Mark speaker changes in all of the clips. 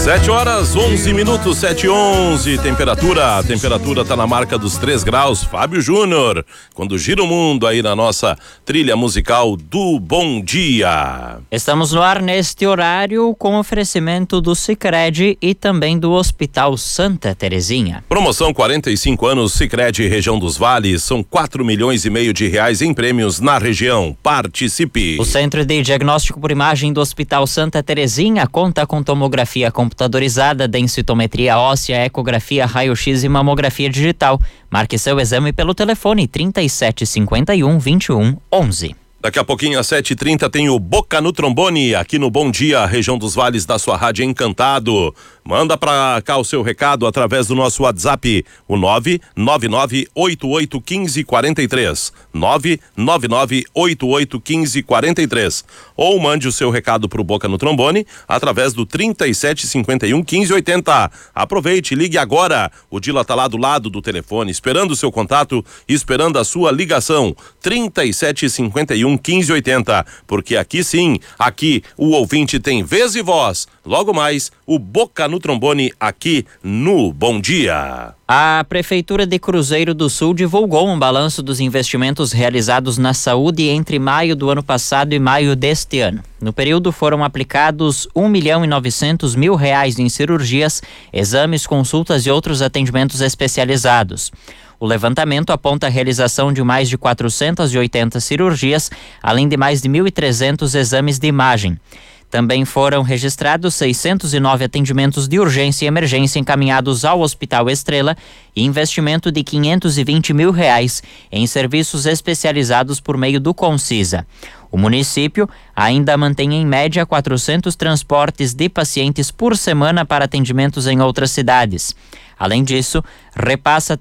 Speaker 1: 7h11, 7h11, temperatura tá na marca dos 3 graus. Fábio Júnior, quando gira o mundo aí na nossa trilha musical do Bom Dia.
Speaker 2: Estamos no ar neste horário com oferecimento do Sicredi e também do Hospital Santa Terezinha.
Speaker 1: Promoção 45 anos Sicredi Região dos Vales, são 4,5 milhões de reais em prêmios na região. Participe.
Speaker 2: O Centro de Diagnóstico por Imagem do Hospital Santa Terezinha conta com tomografia computadorizada, densitometria óssea, ecografia, raio-x e mamografia digital. Marque seu exame pelo telefone 3751-2111.
Speaker 1: Daqui a pouquinho, às 7h30, tem o Boca no Trombone, aqui no Bom Dia, região dos Vales, da sua rádio Encantado. Manda pra cá o seu recado através do nosso WhatsApp, o 999881543. 999881543. Ou mande o seu recado pro Boca no Trombone através do 3751-1580. Aproveite, ligue agora. O Dila tá lá do lado do telefone, esperando o seu contato, esperando a sua ligação. 3751-1580. Porque aqui sim, aqui o ouvinte tem vez e voz. Logo mais, o Boca no Trombone aqui no Bom Dia.
Speaker 2: A Prefeitura de Cruzeiro do Sul divulgou um balanço dos investimentos realizados na saúde entre maio do ano passado e maio deste ano. No período foram aplicados R$1.900.000 em cirurgias, exames, consultas e outros atendimentos especializados. O levantamento aponta a realização de mais de 480 cirurgias, além de mais de 1.300 exames de imagem. Também foram registrados 609 atendimentos de urgência e emergência encaminhados ao Hospital Estrela e investimento de R$520.000 em serviços especializados por meio do Concisa. O município ainda mantém em média 400 transportes de pacientes por semana para atendimentos em outras cidades. Além disso, repassa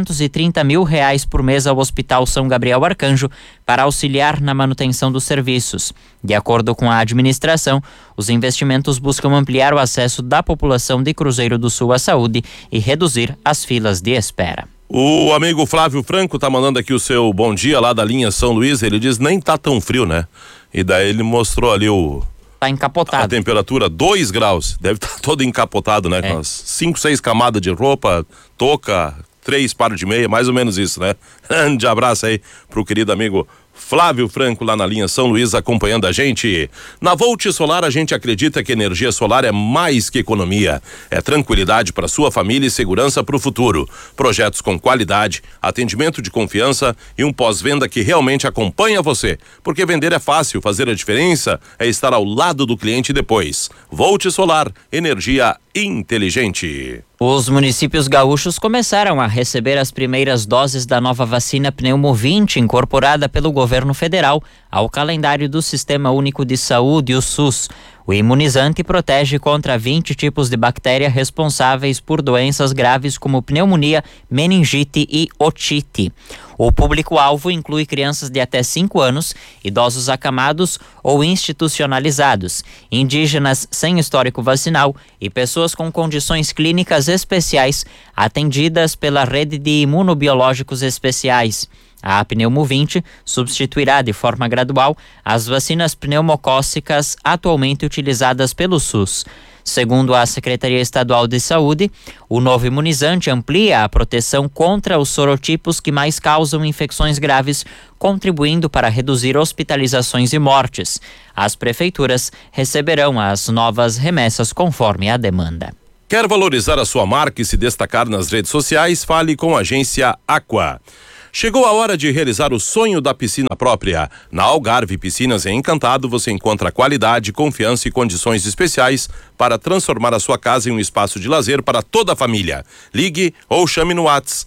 Speaker 2: R$330.000 por mês ao Hospital São Gabriel Arcanjo para auxiliar na manutenção dos serviços. De acordo com a administração, os investimentos buscam ampliar o acesso da população de Cruzeiro do Sul à saúde e reduzir as filas de espera.
Speaker 1: O amigo Flávio Franco tá mandando aqui o seu bom dia lá da linha São Luís. Ele diz, nem tá tão frio, né? E daí ele mostrou ali
Speaker 2: tá encapotado.
Speaker 1: A temperatura 2 graus, deve estar todo encapotado, né? Com as 5, 6 camadas de roupa, touca, 3 pares de meia, mais ou menos isso, né? Grande abraço aí pro querido amigo Flávio Franco lá na linha São Luís acompanhando a gente. Na Volt Solar a gente acredita que energia solar é mais que economia, é tranquilidade para sua família e segurança para o futuro. Projetos com qualidade, atendimento de confiança e um pós-venda que realmente acompanha você, porque vender é fácil, fazer a diferença é estar ao lado do cliente depois. Volt Solar, energia inteligente.
Speaker 2: Os municípios gaúchos começaram a receber as primeiras doses da nova vacina Pneumo-20 incorporada pelo governo federal ao calendário do Sistema Único de Saúde, o SUS. O imunizante protege contra 20 tipos de bactéria responsáveis por doenças graves como pneumonia, meningite e otite. O público-alvo inclui crianças de até 5 anos, idosos acamados ou institucionalizados, indígenas sem histórico vacinal e pessoas com condições clínicas especiais atendidas pela rede de imunobiológicos especiais. A Pneumo-20 substituirá de forma gradual as vacinas pneumocócicas atualmente utilizadas pelo SUS. Segundo a Secretaria Estadual de Saúde, o novo imunizante amplia a proteção contra os sorotipos que mais causam infecções graves, contribuindo para reduzir hospitalizações e mortes. As prefeituras receberão as novas remessas conforme a demanda.
Speaker 1: Quer valorizar a sua marca e se destacar nas redes sociais? Fale com a agência Aqua. Chegou a hora de realizar o sonho da piscina própria. Na Algarve Piscinas em Encantado você encontra qualidade, confiança e condições especiais para transformar a sua casa em um espaço de lazer para toda a família. Ligue ou chame no WhatsApp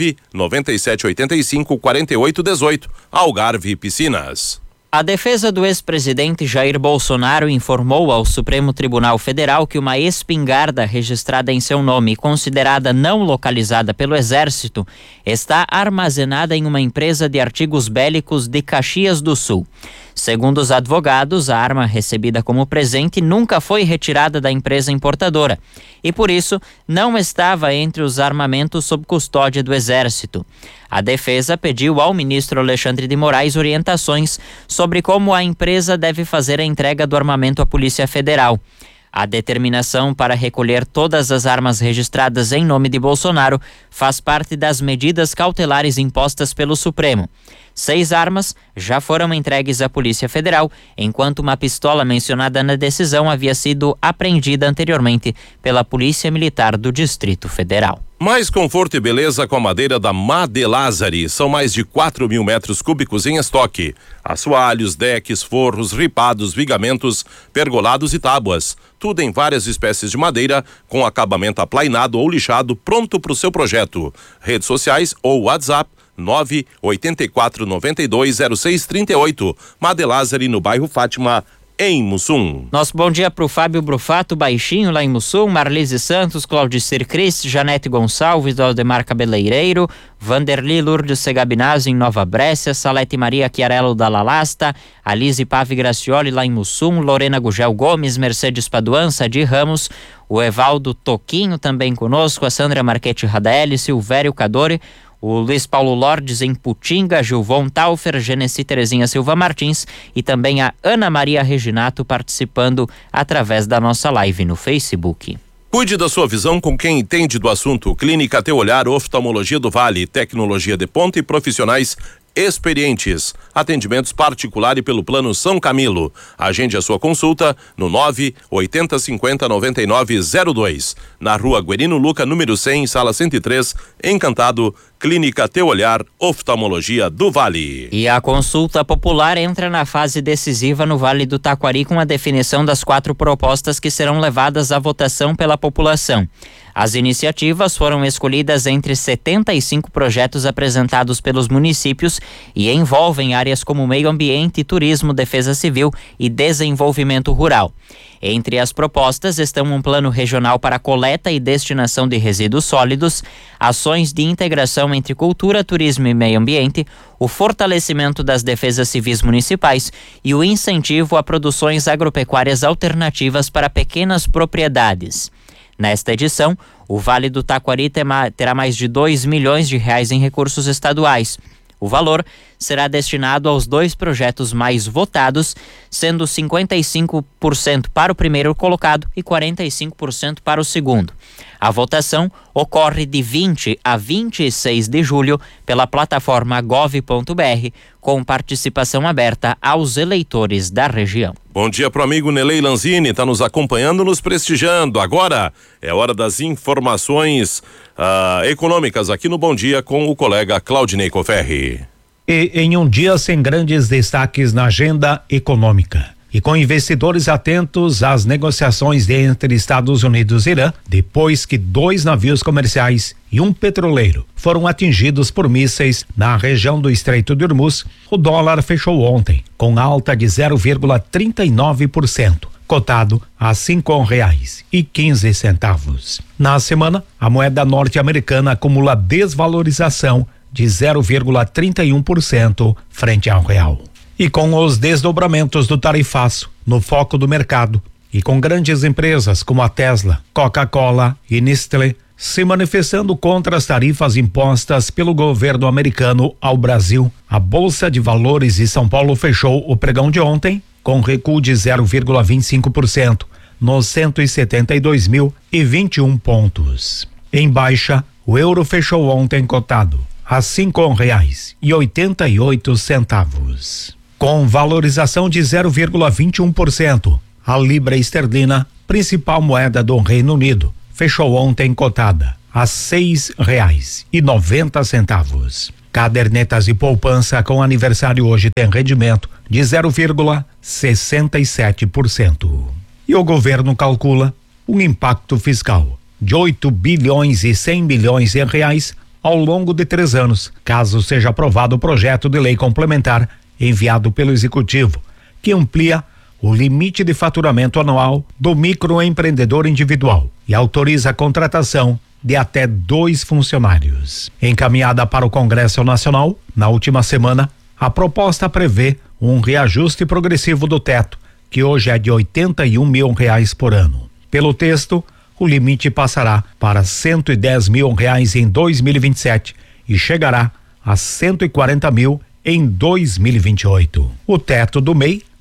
Speaker 1: 997854818. Algarve Piscinas.
Speaker 2: A defesa do ex-presidente Jair Bolsonaro informou ao Supremo Tribunal Federal que uma espingarda registrada em seu nome e considerada não localizada pelo Exército está armazenada em uma empresa de artigos bélicos de Caxias do Sul. Segundo os advogados, a arma recebida como presente nunca foi retirada da empresa importadora e, por isso, não estava entre os armamentos sob custódia do Exército. A defesa pediu ao ministro Alexandre de Moraes orientações sobre como a empresa deve fazer a entrega do armamento à Polícia Federal. A determinação para recolher todas as armas registradas em nome de Bolsonaro faz parte das medidas cautelares impostas pelo Supremo. 6 armas já foram entregues à Polícia Federal, enquanto uma pistola mencionada na decisão havia sido apreendida anteriormente pela Polícia Militar do Distrito Federal.
Speaker 1: Mais conforto e beleza com a madeira da Madelazari. São mais de 4.000 metros cúbicos em estoque. Assoalhos, decks, forros, ripados, vigamentos, pergolados e tábuas. Tudo em várias espécies de madeira, com acabamento aplainado ou lixado, pronto para o seu projeto. Redes sociais ou WhatsApp 984920638. Madelazari, no bairro Fátima, em Mussum.
Speaker 2: Nosso bom dia pro Fábio Brufato, baixinho lá em Mussum, Marlise Santos, Claudicir Cris, Janete Gonçalves, Aldemar Cabeleireiro, Vanderli Lourdes Segabinazzi em Nova Brécia, Salete Maria Chiarello da Lalasta, Alize Pave Gracioli lá em Mussum, Lorena Gugel Gomes, Mercedes Paduan, Sadi Ramos, o Evaldo Toquinho também conosco, a Sandra Marchetti Radaeli, Silvério Cadore, o Luiz Paulo Lordes em Putinga, Gilvon Taufer, Genesi Terezinha Silva Martins e também a Ana Maria Reginato participando através da nossa live no Facebook.
Speaker 1: Cuide da sua visão com quem entende do assunto. Clínica Teu Olhar, Oftalmologia do Vale, tecnologia de ponta e profissionais experientes. Atendimentos particular e pelo Plano São Camilo. Agende a sua consulta no 980509902. Na Rua Guerino Luca, número 100, sala 103, Encantado, Clínica Teu Olhar, Oftalmologia do Vale.
Speaker 2: E a consulta popular entra na fase decisiva no Vale do Taquari com a definição das 4 propostas que serão levadas à votação pela população. As iniciativas foram escolhidas entre 75 projetos apresentados pelos municípios e envolvem áreas como meio ambiente, turismo, defesa civil e desenvolvimento rural. Entre as propostas estão um plano regional para coleta e destinação de resíduos sólidos, ações de integração entre cultura, turismo e meio ambiente, o fortalecimento das defesas civis municipais e o incentivo a produções agropecuárias alternativas para pequenas propriedades. Nesta edição, o Vale do Taquari terá mais de 2 milhões de reais em recursos estaduais. O valor será destinado aos 2 projetos mais votados, sendo 55% para o primeiro colocado e 45% para o segundo. A votação ocorre de 20 a 26 de julho pela plataforma gov.br, com participação aberta aos eleitores da região.
Speaker 1: Bom dia pro amigo Nelei Lanzini, está nos acompanhando, nos prestigiando. Agora é hora das informações econômicas aqui no Bom Dia com o colega Claudinei Coferri.
Speaker 3: E em um dia sem grandes destaques na agenda econômica e com investidores atentos às negociações entre Estados Unidos e Irã, depois que 2 navios comerciais e um petroleiro foram atingidos por mísseis na região do Estreito de Hormuz, o dólar fechou ontem com alta de 0,39%. Cotado a R$5,15. Na semana, a moeda norte-americana acumula desvalorização de 0,31% frente ao real. E com os desdobramentos do tarifaço no foco do mercado e com grandes empresas como a Tesla, Coca-Cola e Nestlé se manifestando contra as tarifas impostas pelo governo americano ao Brasil, a Bolsa de Valores de São Paulo fechou o pregão de ontem com recuo de 0,25% nos 172.021 pontos. Em baixa, o euro fechou ontem cotado a R$5,88. Com valorização de 0,21%, a libra esterlina, principal moeda do Reino Unido, fechou ontem cotada a R$6,90. Cadernetas de poupança com aniversário hoje tem rendimento de 0,67%. E o governo calcula um impacto fiscal de 8 bilhões e 100 milhões de reais ao longo de 3 anos, caso seja aprovado o projeto de lei complementar enviado pelo Executivo, que amplia o limite de faturamento anual do microempreendedor individual e autoriza a contratação de até 2 funcionários. Encaminhada para o Congresso Nacional, na última semana, a proposta prevê um reajuste progressivo do teto, que hoje é de R$81 mil por ano. Pelo texto, o limite passará para R$110 mil em 2027 e chegará a R$140 mil em 2028. O teto do MEI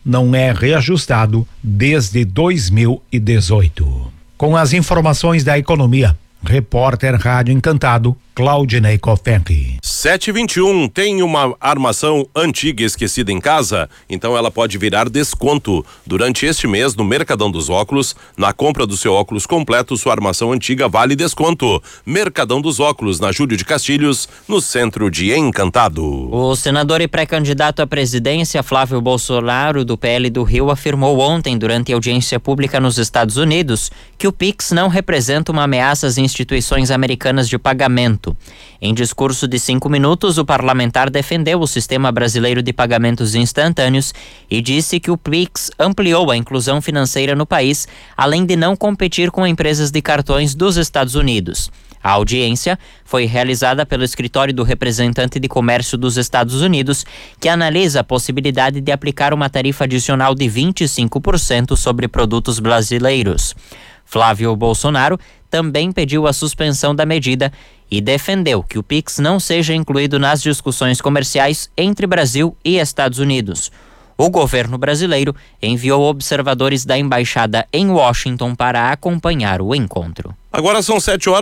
Speaker 3: não é reajustado desde 2018. Com as informações da economia, repórter Rádio Encantado, Claudinei Cofferri.
Speaker 1: 721 tem uma armação antiga esquecida em casa, então ela pode virar desconto. Durante este mês, no Mercadão dos Óculos, na compra do seu óculos completo, sua armação antiga vale desconto. Mercadão dos Óculos, na Júlio de Castilhos, no centro de Encantado.
Speaker 2: O senador e pré-candidato à presidência, Flávio Bolsonaro, do PL do Rio, afirmou ontem, durante audiência pública nos Estados Unidos, que o Pix não representa uma ameaça às instituições americanas de pagamento. Em discurso de 5 minutos, o parlamentar defendeu o sistema brasileiro de pagamentos instantâneos e disse que o Pix ampliou a inclusão financeira no país, além de não competir com empresas de cartões dos Estados Unidos. A audiência foi realizada pelo escritório do representante de comércio dos Estados Unidos, que analisa a possibilidade de aplicar uma tarifa adicional de 25% sobre produtos brasileiros. Flávio Bolsonaro também pediu a suspensão da medida e defendeu que o Pix não seja incluído nas discussões comerciais entre Brasil e Estados Unidos. O governo brasileiro enviou observadores da embaixada em Washington para acompanhar o encontro.
Speaker 1: Agora são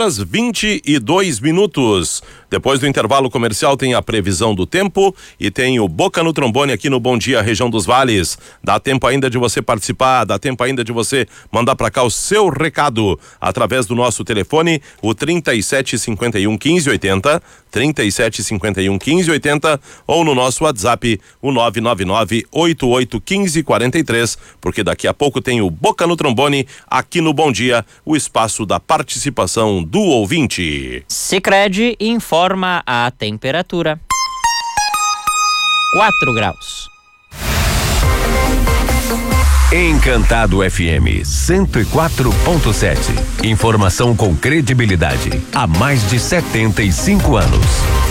Speaker 1: 7h22. Depois do intervalo comercial tem a previsão do tempo e tem o Boca no Trombone aqui no Bom Dia Região dos Vales. Dá tempo ainda de você participar, dá tempo ainda de você mandar para cá o seu recado através do nosso telefone, o 3751-1580, 3751-1580, ou no nosso WhatsApp, o 999-881543, porque daqui a pouco tem o Boca no Trombone aqui no Bom Dia, o espaço da participação do ouvinte.
Speaker 2: Sicredi informa a temperatura. 4 graus.
Speaker 4: Encantado FM 104.7. Informação com credibilidade há mais de 75 anos.